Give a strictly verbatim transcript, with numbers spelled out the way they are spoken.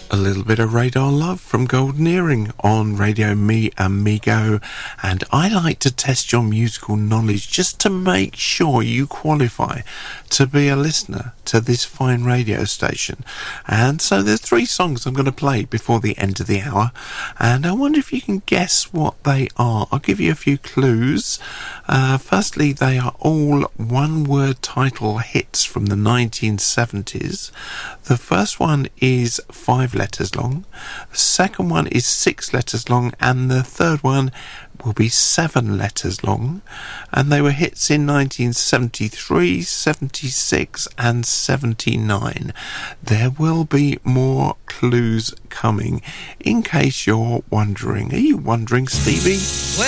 A little bit of Radar Love from Golden Earring on Radio Me Amigo, and I like to test your musical knowledge just to make sure you qualify to be a listener to this fine radio station. And so there's three songs I'm going to play before the end of the hour, and I wonder if you can guess what they are. I'll give you a few clues. Uh, firstly, they are all one-word title hits from the nineteen seventies. The first one is five letters long, the second one is six letters long, and the third one will be seven letters long, and they were hits in nineteen seventy-three, seventy-six and seventy-nine. There will be more clues coming in case you're wondering. Are you wondering, Stevie?